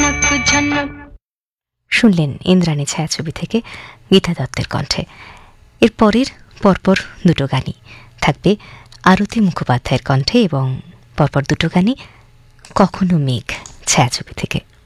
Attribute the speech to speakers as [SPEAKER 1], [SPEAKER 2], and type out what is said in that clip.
[SPEAKER 1] ঝনক ঝনক।
[SPEAKER 2] শুনলেন ইন্দ্রাণী ছায়াছবি থেকে গীতা দত্তের কণ্ঠে। এর পরের পরপর দুটো গানই থাকবে আরতি মুখোপাধ্যায়ের কণ্ঠে এবং পরপর দুটো গানই কখনো মেঘ ছায়াছবি থেকে।